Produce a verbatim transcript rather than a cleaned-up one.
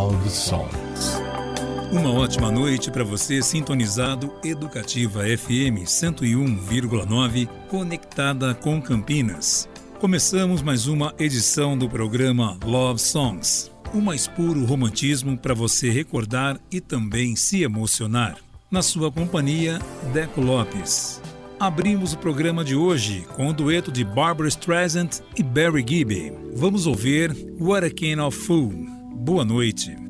Love Songs. Uma ótima noite para você sintonizado Educativa F M cento e um vírgula nove, conectada com Campinas. Começamos mais uma edição do programa Love Songs, o mais puro romantismo para você recordar e também se emocionar. Na sua companhia, Deco Lopes. Abrimos o programa de hoje com o dueto de Barbra Streisand e Barry Gibb. Vamos ouvir What a Kind of Fool. Boa noite.